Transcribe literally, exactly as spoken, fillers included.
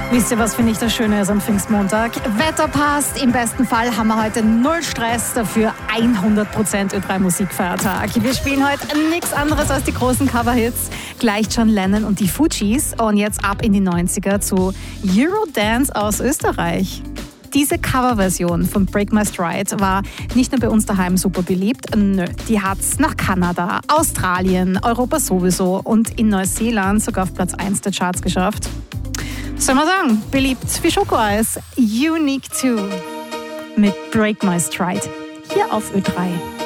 Wisst ihr, was finde ich das Schöne ist am Pfingstmontag? Wetter passt, im besten Fall haben wir heute null Stress, dafür hundert Prozent Ö drei Musikfeiertag. Wir spielen heute nichts anderes als die großen Coverhits. Gleich John Lennon und die Fugees und jetzt ab in die neunziger zu Eurodance aus Österreich. Diese Coverversion von Break My Stride war nicht nur bei uns daheim super beliebt, nö, die hat's nach Kanada, Australien, Europa sowieso und in Neuseeland sogar auf Platz eins der Charts geschafft. Soll man sagen, beliebt wie Schokoeis, Unique zwei mit Break My Stride hier auf Ö drei.